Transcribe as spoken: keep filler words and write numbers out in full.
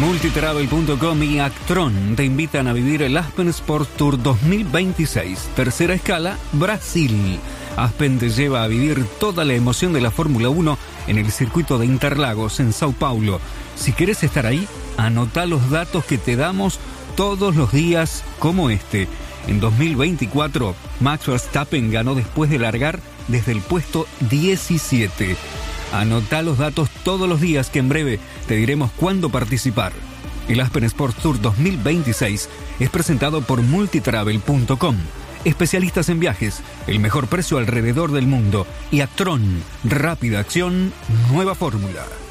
Multitravel punto com y Actron te invitan a vivir el Aspen Sport Tour dos mil veintiséis, tercera escala, Brasil. Aspen te lleva a vivir toda la emoción de la Fórmula uno en el circuito de Interlagos, en Sao Paulo. Si querés estar ahí, anota los datos que te damos todos los días como este. En dos mil veinticuatro, Max Verstappen ganó después de largar desde el puesto diecisiete. Anota los datos todos los días que en breve te diremos cuándo participar. El Aspen Sport Tour dos mil veintiséis es presentado por Multitravel punto com. Especialistas en viajes, el mejor precio alrededor del mundo. Y Actron, rápida acción, nueva fórmula.